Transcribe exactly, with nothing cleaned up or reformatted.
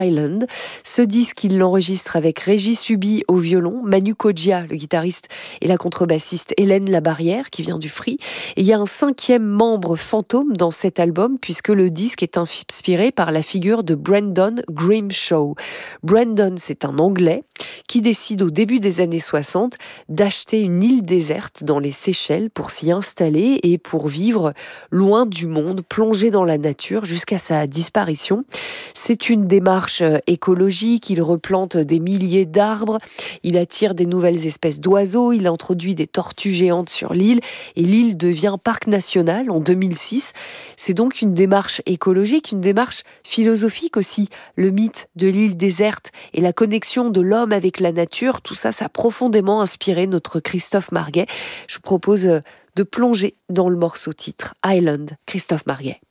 Island. Ce disque, il l'enregistre avec Régis Subi au violon, Manu Kodja, le guitariste, et la contrebassiste Hélène Labarrière, qui vient du Free. Et il y a un cinquième membre fantôme dans cet album, puisque le disque est inspiré par la figure de Brandon Grimshaw. Brandon, c'est un Anglais qui décide au début des années soixante d'acheter une île déserte dans les Seychelles pour s'y installer et pour vivre loin du monde, plongé dans la nature jusqu'à sa disparition. C'est une démarche écologique, il replante des milliers d'arbres, il attire des nouvelles espèces d'oiseaux, il introduit des tortues géantes sur l'île et l'île devient parc national en deux mille six. C'est donc une démarche écologique, une démarche philosophique aussi. Le mythe de l'île déserte et la connexion de l'homme avec la nature, tout ça, ça a profondément inspiré notre Christophe Marguet. Je vous propose de plonger dans le morceau titre Island, Christophe Marguet.